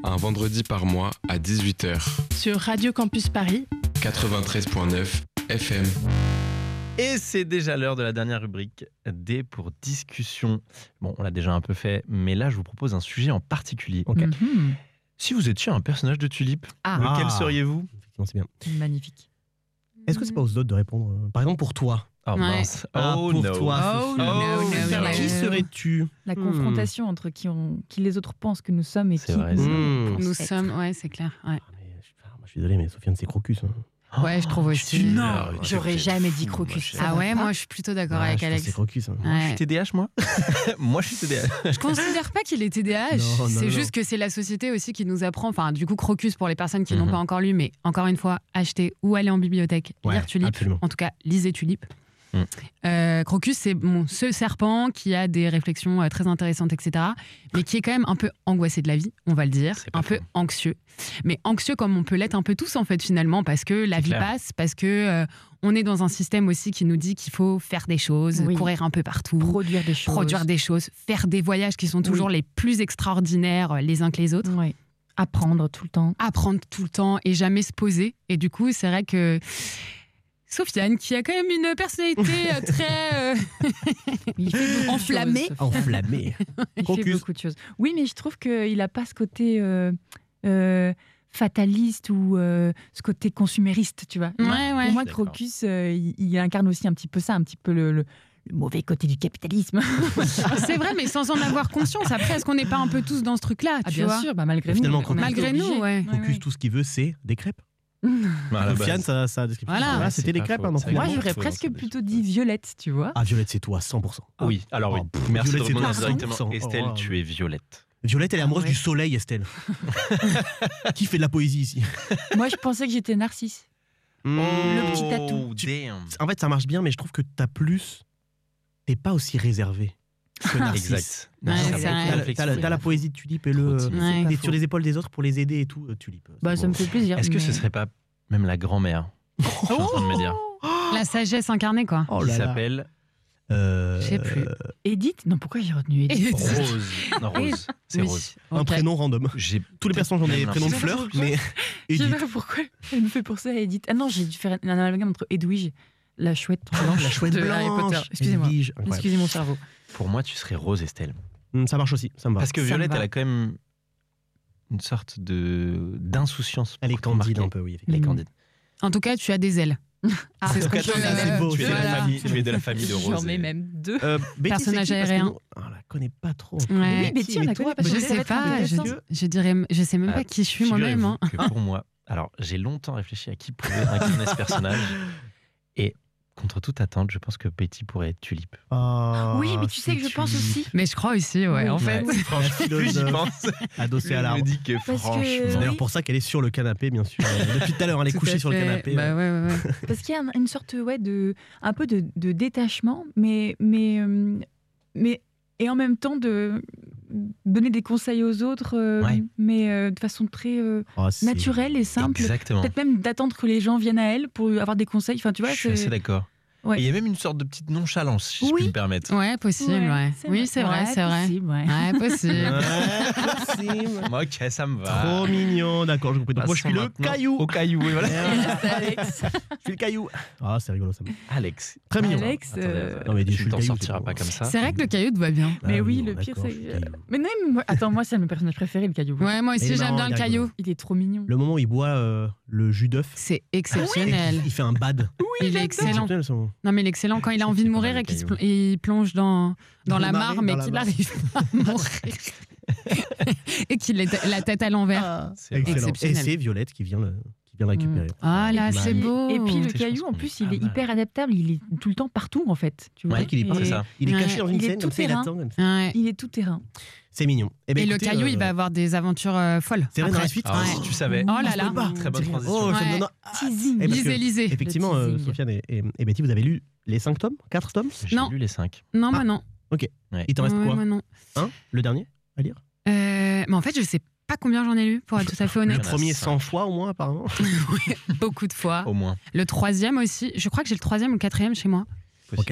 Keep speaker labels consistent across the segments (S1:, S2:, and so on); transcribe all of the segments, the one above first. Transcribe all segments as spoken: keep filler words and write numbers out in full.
S1: un vendredi par mois à dix-huit heures.
S2: Sur Radio Campus Paris
S1: quatre-vingt-treize neuf F M.
S3: Et c'est déjà l'heure de la dernière rubrique, D pour discussion. Bon, on l'a déjà un peu fait, mais là, je vous propose un sujet en particulier.
S4: Okay.
S2: Mm-hmm.
S3: Si vous étiez un personnage de Tulip,
S2: ah.
S3: lequel
S4: ah.
S3: seriez-vous ?
S4: Effectivement, c'est bien.
S2: Magnifique.
S4: Est-ce que c'est pas aux autres de répondre ? Par exemple, pour toi.
S3: Oh
S2: ouais.
S3: mince.
S4: Ah,
S3: Oh
S4: pour
S3: no.
S4: toi.
S2: Oh,
S4: Sophia.
S2: no, no,
S4: Qui
S2: no, no.
S4: serais-tu ?
S5: La confrontation entre qui, on, qui les autres pensent que nous sommes et
S3: C'est
S5: qui
S3: vrai,
S5: nous,
S3: c'est
S4: vrai.
S5: nous
S2: Nous
S5: être.
S2: sommes, ouais, c'est clair. Ouais,
S4: Ah, mais je, ah, moi, je suis désolé, mais Sofiane, c'est Crocus. Hein.
S2: ouais je trouve aussi.
S3: tu-
S2: Non,
S3: Ah,
S2: j'aurais
S3: tu-
S2: jamais
S3: fou,
S2: dit
S3: moi,
S2: Crocus.
S3: je-
S2: Ah ouais,
S5: pas.
S2: moi je suis plutôt d'accord
S4: Ouais,
S2: avec
S4: je pense que
S2: Alex.
S4: c'est Crocus. Hein.
S3: Je suis
S2: Ouais.
S3: T D A H, moi Moi, je suis T D A H.
S2: Je considère pas qu'il est T D A H.
S4: Non, non,
S2: c'est
S4: non.
S2: juste que c'est la société aussi qui nous apprend. Enfin, du coup, Crocus pour les personnes qui
S3: Mhm.
S2: n'ont pas encore lu, mais encore une fois, acheter ou aller en bibliothèque,
S4: Ouais,
S2: lire Tulip.
S4: absolument.
S2: En tout cas, lisez Tulip.
S3: Mm.
S2: Euh, Crocus, c'est bon, ce serpent qui a des réflexions euh, très intéressantes, et cetera. Mais qui est quand même un peu angoissé de la vie, on va le dire,
S3: C'est pas
S2: un peu
S3: faux.
S2: anxieux. Mais anxieux comme on peut l'être un peu tous en fait finalement, parce que la
S3: C'est
S2: vie
S3: clair.
S2: passe, parce que euh, on est dans un système aussi qui nous dit qu'il faut faire des choses,
S5: Oui.
S2: courir un peu partout.
S5: Produire des choses.
S2: Produire des choses, faire des voyages qui sont toujours les plus extraordinaires euh, les uns que les autres,
S5: Ouais. Apprendre tout le temps.
S2: apprendre tout le temps et jamais se poser. Et du coup, c'est vrai que Sofiane, qui a quand même une personnalité euh, très euh,
S5: Il fait beaucoup de
S2: enflammée,
S5: choses,
S4: Enflammé.
S5: Il fait
S4: Crocus.
S5: beaucoup de choses. Oui, mais je trouve qu'il n'a pas ce côté euh, euh, fataliste ou euh, ce côté consumériste, tu vois.
S2: Ouais,
S5: Moi,
S2: ouais.
S5: Pour moi,
S3: D'accord.
S5: Crocus, euh, il, il incarne aussi un petit peu ça, un petit peu le, le- le mauvais côté du capitalisme.
S2: c'est vrai, mais sans en avoir conscience. Après, est-ce qu'on n'est pas un peu tous dans ce truc-là,
S5: Ah,
S2: tu
S5: bien
S2: vois
S5: sûr, bah, malgré
S4: Finalement,
S5: nous. on a
S4: Crocus.
S5: été
S2: Malgré nous,
S5: obligés.
S2: ouais.
S4: Crocus, tout ce qu'il veut, c'est des crêpes.
S3: À la
S4: Sofiane,
S3: base.
S4: ça, ça description.
S2: Voilà.
S4: Voilà, c'était
S3: C'est
S4: des
S3: pas
S4: crêpes.
S3: faux.
S4: Hein, donc,
S3: C'est
S5: Moi,
S3: vraiment
S4: finalement.
S5: j'aurais
S3: faux,
S5: presque
S3: c'est
S5: plutôt dit Violette, tu vois.
S4: Ah, Violette, c'est toi, cent pour cent.
S3: Oui, alors oui.
S4: Oh, pff,
S3: Merci de
S4: Violette, c'est
S3: rebondir
S4: toi,
S3: directement.
S4: cent pour cent.
S3: Estelle,
S4: Oh,
S3: tu es Violette.
S4: Violette, elle est amoureuse
S5: ouais.
S4: du soleil, Estelle. Qui fait de la poésie ici?
S5: Moi, je pensais que j'étais Narcisse.
S4: Le
S5: petit tatou.
S3: Damn.
S4: En fait, ça marche bien, mais je trouve que t'as plus. T'es pas aussi réservé que Narcisse.
S3: Exact.
S2: Ouais,
S3: Narcisse,
S2: c'est
S3: a
S2: vrai.
S3: beaucoup
S4: T'as
S3: de
S4: la- t'as la,
S3: réflexion.
S4: t'as la poésie de Tulip et le.
S3: Trop
S2: Ouais.
S5: pas
S4: T'es
S5: faux.
S4: sur les épaules des autres pour les aider et tout, euh, Tulip.
S5: Bah, ça me fait plaisir.
S3: Est-ce que ce
S5: mais-
S3: serait pas même la grand-mère Je suis en train de me dire.
S2: La sagesse incarnée, quoi.
S4: Oh
S3: Qui
S4: là là.
S3: s'appelle
S4: Euh,
S2: Je sais plus.
S5: Edith? Non, pourquoi j'ai retenu Edith?
S3: Rose. Non, Rose. C'est
S2: Oui.
S3: Rose.
S4: Un
S2: Ok.
S4: prénom random.
S3: J'ai
S4: Tous les personnages ont des
S3: Même
S4: prénoms de
S3: l'impression.
S4: fleurs, mais.
S5: Je sais
S4: Edith.
S5: pas pourquoi elle me fait pour ça, Edith. Ah non, j'ai dû faire un amalgame entre Edwige, la chouette blanche,
S4: La chouette
S5: de Harry
S4: blanche.
S5: Potter. Excusez-moi.
S4: Edwige, incroyable.
S5: Excusez mon cerveau.
S3: Pour moi, tu serais Rose Estelle.
S4: Hum, Ça marche aussi, ça me va.
S3: Parce que
S5: Ça me
S3: Violette,
S5: va.
S3: elle a quand même une sorte de d'insouciance.
S4: Elle est
S3: pour
S4: candide
S3: marquer.
S4: un peu, oui.
S3: Elle est
S5: Mm.
S3: candide.
S2: En tout cas, tu as des ailes.
S5: Ah,
S2: C'est ce
S3: En tout
S2: qu'on
S3: cas,
S2: peut
S3: tu-
S2: dire.
S4: c'est beau,
S3: tu es de la
S2: Voilà.
S3: famille, tu es de la famille de Rose.
S5: J'en mets
S3: et-
S5: même deux.
S4: Euh, Betty,
S2: Personnage
S4: c'est qui? Parce que
S2: aérien.
S4: nous, On la connaît pas trop.
S2: Ouais.
S5: Oui, Betty, on la connaît pas.
S2: Je
S5: Ça va
S2: sais
S5: être
S2: pas, je,
S5: intéressant.
S2: je dirais, je sais même
S3: Ah,
S2: pas qui je suis moi-même.
S3: Figurez-vous
S2: Hein.
S3: que pour moi, alors j'ai longtemps réfléchi à qui pouvait incarner ce personnage. Et contre toute attente, je pense que Betty pourrait être Tulip.
S4: Ah,
S5: Oui, mais tu sais que je pense aussi.
S2: Mais je crois aussi, ouais,
S5: Oui.
S2: en fait.
S3: Ouais, franchement, plus j'y
S4: philosophe.
S3: pense,
S4: Adossée
S3: plus
S4: à
S3: je me
S4: l'arbre.
S3: dis que
S5: Parce que-
S3: franchement.
S4: C'est d'ailleurs
S5: Oui.
S4: pour ça qu'elle est sur le canapé, bien sûr. Euh, Depuis tout à l'heure, elle est
S2: Tout
S4: couchée
S2: à
S4: sur le
S2: fait.
S4: canapé.
S2: Bah ouais, ouais, ouais.
S5: Parce qu'il y a un- une sorte ouais, de, un peu de, de détachement, mais, mais, euh, mais et en même temps de donner des conseils aux autres, euh,
S3: Ouais.
S5: mais euh, de façon très euh,
S4: Oh, c'est-
S5: naturelle et simple.
S3: Exactement.
S5: Peut-être même d'attendre que les gens viennent à elle pour avoir des conseils. Enfin, tu vois,
S3: Je suis
S5: c'est-
S3: assez d'accord.
S5: Ouais.
S3: Et il y a même une sorte de petite nonchalance, si je
S5: Oui.
S3: puis me permettre.
S2: Ouais, possible, ouais. Oui, c'est vrai,
S5: Ouais,
S2: c'est vrai.
S5: possible, ouais.
S2: Ouais, possible.
S4: Ouais, possible.
S3: Ok, ça me va.
S4: Trop mignon, d'accord, je compris. Donc moi, je suis
S3: Passons
S4: le
S3: maintenant
S4: caillou.
S3: Au caillou, oui, voilà.
S5: Alex.
S4: Je suis le caillou. Ah, c'est rigolo ça.
S3: Alex.
S4: Très mignon.
S5: Alex,
S3: Attendez,
S5: euh,
S3: attendez.
S4: Non, mais dis, je
S3: tu
S4: suis
S3: t'en
S4: le caillou,
S3: sortiras
S4: c'est
S3: pas
S4: bon.
S3: comme ça.
S2: C'est vrai que le caillou te va bien.
S5: Mais
S4: Ah
S5: oui,
S4: bon,
S5: le pire,
S4: d'accord,
S5: c'est.
S4: je suis le caillou.
S5: Mais non, mais moi- attends, moi, c'est mon personnage préféré, le caillou.
S2: Ouais, moi
S4: Il
S2: aussi,
S4: est
S2: j'aime
S4: marrant,
S2: bien le
S4: le
S2: caillou.
S5: Il est trop mignon.
S4: Le moment où il boit euh, le jus d'œuf,
S2: C'est
S4: et
S2: exceptionnel.
S4: qu'il- il fait un bad.
S2: Il est excellent.
S4: Exceptionnel, son-
S2: Non, mais il est excellent quand il a
S3: Je
S2: envie
S3: sais
S2: de
S3: pas
S2: mourir
S3: mal,
S2: et qu'il se
S3: le
S2: pl- il plonge dans, dans
S4: Dans
S2: la
S4: le
S2: mare,
S4: marais,
S2: mais
S4: dans la
S2: qu'il
S4: mare.
S2: arrive à mourir. et qu'il ait la tête à l'envers.
S3: C'est vrai.
S4: Excellent. Et
S2: Exceptionnel.
S4: c'est Violette qui vient le, qui vient le récupérer.
S2: Ah là,
S4: Et
S2: c'est
S4: puis-
S2: beau.
S5: Et puis le
S3: Je
S5: caillou,
S3: pense
S5: en
S3: qu'on
S5: plus,
S3: est
S5: il
S3: pas
S5: est
S3: mal.
S5: hyper adaptable. Il est tout le temps partout, en fait. Tu vois.
S4: Ouais, qu'il est
S5: Et-
S4: pas
S3: c'est ça.
S4: Il est
S2: Ouais.
S4: caché dans une
S5: Il est
S4: scène,
S5: tout
S4: comme ça, il
S5: terrain.
S4: attend. comme ça.
S2: Ouais.
S5: Il est tout terrain.
S4: C'est mignon. Eh ben,
S2: Et le
S4: écoutez,
S2: caillou,
S4: euh,
S2: il va avoir des aventures euh, folles.
S4: C'est vrai, dans
S2: après.
S4: la suite.
S3: Ah,
S2: Ouais.
S3: si tu savais.
S2: Oh là
S4: On
S2: là.
S4: se pas.
S3: Très bonne
S4: C'est-
S3: transition.
S4: Oh, ça me
S2: Ouais.
S4: donne- ah,
S5: Teasing.
S4: Eh, parce
S2: Lisez,
S4: que,
S2: lisez.
S4: Effectivement,
S5: Le
S4: euh,
S5: teasing.
S4: Sofiane et, et, et Betty, vous avez lu les cinq tomes, quatre tomes.
S3: J'ai
S2: Non.
S3: lu les cinq.
S2: Non, moi
S4: Ah.
S2: non.
S4: Il t'en reste
S2: Ouais,
S4: quoi
S2: moi non.
S4: Un, le dernier à lire.
S2: Euh, mais en fait, je sais pas combien j'en ai lu, pour être tout à fait
S4: Le
S2: honnête.
S3: Il y en a
S4: premier
S3: cinq.
S4: cent fois au moins, apparemment.
S2: Beaucoup de fois.
S3: Au moins.
S2: Le troisième aussi. Je crois que j'ai le troisième ou le quatrième chez moi.
S3: Possible.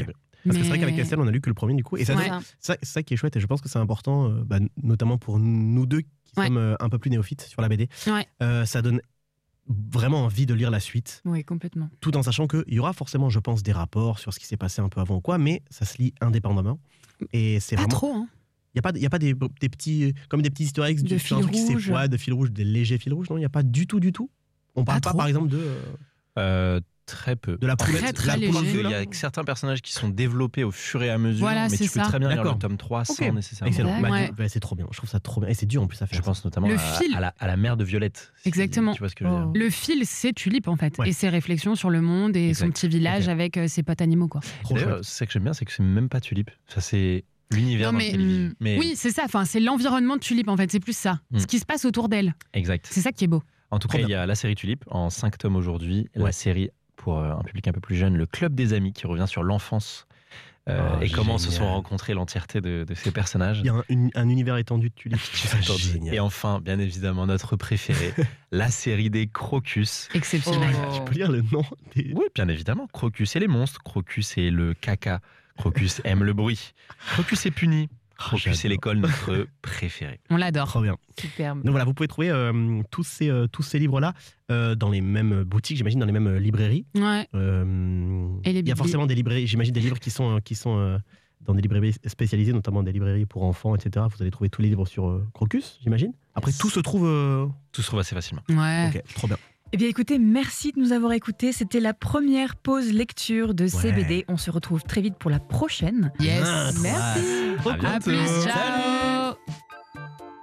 S4: Parce que c'est vrai
S2: Mais-
S4: qu'avec Estelle, on a lu que le premier, du coup. Et ça,
S2: Ouais.
S4: c'est ça, c'est ça qui est chouette. Et je pense que c'est important, euh, bah, notamment pour nous deux qui
S2: Ouais.
S4: sommes euh, un peu plus néophytes sur la B D.
S2: Ouais.
S4: Euh, ça donne vraiment envie de lire la suite,
S5: Oui, complètement.
S4: tout en sachant qu'il y aura forcément, je pense, des rapports sur ce qui s'est passé un peu avant ou quoi, mais ça se lit indépendamment. Et c'est
S2: Pas
S4: vraiment.
S2: trop, hein.
S4: Il n'y a pas, y a pas des, des petits. Comme des petits easter eggs
S5: De
S4: du- sur un
S5: fil
S4: truc qui s'est-
S5: rouge.
S4: ouais, de fil rouge, des légers fils rouges. Non, il n'y a pas du tout, du tout. On parle
S2: Pas
S4: pas,
S2: trop.
S4: par exemple, de, euh,
S3: Euh, Très peu.
S4: de la
S2: Très,
S4: poulette.
S2: très
S4: la
S2: léger.
S4: poulette,
S3: Il
S4: là.
S3: y a certains personnages qui sont développés au fur et à mesure,
S2: Voilà,
S3: mais
S2: c'est
S3: tu peux
S2: ça.
S3: très bien lire le
S4: D'accord.
S3: tome trois
S4: Ok.
S3: sans nécessairement.
S4: Excellent. Bah,
S2: Ouais.
S4: dis- bah, c'est trop bien. Je trouve ça trop bien. Et c'est dur en plus à faire.
S3: Je pense notamment
S2: Le
S3: à,
S2: fil.
S3: à la, à la mère de Violette. si
S2: Exactement.
S3: Tu vois ce que je veux dire.
S5: Oh.
S2: Le fil, c'est Tulip en fait,
S4: Ouais.
S2: et ses réflexions sur le monde et son
S3: Exact.
S2: petit village
S4: Ok.
S2: avec euh, ses potes animaux quoi.
S4: Trop
S3: D'ailleurs,
S4: chouette.
S3: c'est ça que j'aime bien, c'est que c'est même pas Tulip. Ça, c'est l'univers
S2: Non,
S3: dans
S2: mais,
S3: lequel il vit.
S2: hum,
S3: Mais
S2: Oui, c'est ça. Enfin, c'est l'environnement de Tulip en fait. C'est plus ça.
S3: Mm.
S2: Ce qui se passe autour d'elle.
S3: exact.
S2: C'est ça qui est beau.
S3: En tout
S4: Trop
S3: cas,
S4: bien.
S3: il y a la série Tulip en cinq tomes aujourd'hui.
S4: Ouais.
S3: La série pour euh, un public un peu plus jeune, le Club des Amis, qui revient sur l'enfance euh,
S4: Oh,
S3: et comment se sont
S4: génial.
S3: rencontrés l'entièreté de, de ces personnages.
S4: Il y a un, une- un univers étendu de Tulip. C'est génial.
S3: Et enfin, bien évidemment, notre préféré, la série des Crocus.
S2: Exceptionnel.
S5: Oh.
S4: Tu peux lire le nom des.
S3: Oui, bien évidemment. Crocus et les monstres. Crocus et le caca. Crocus aime le bruit. Crocus est puni. Crocus et
S4: j'adore.
S3: l'école, notre préféré.
S2: On l'adore.
S4: Trop bien.
S5: Superbe.
S4: Donc voilà, vous pouvez trouver euh, tous ces, euh, tous ces livres-là euh, dans les mêmes boutiques, j'imagine, dans les mêmes euh, librairies.
S2: Ouais.
S4: Euh,
S2: Et les
S4: il y a
S2: bibli-
S4: forcément des librairies, j'imagine des livres qui sont, euh, qui sont euh, dans des librairies spécialisées, notamment des librairies pour enfants, et cetera. Vous allez trouver tous les livres sur euh, Crocus, j'imagine. Après, tout se trouve. euh,
S3: Tout se trouve assez facilement.
S2: Ouais.
S4: Ok, trop bien.
S5: Eh bien, écoutez, merci de nous avoir écoutés. C'était la première pause lecture de C B D. On se retrouve très vite pour la prochaine.
S2: Yes.
S4: Ah, trop
S5: Merci.
S4: hâte.
S3: À
S2: À
S3: bientôt.
S2: plus. Ciao.
S4: Salut.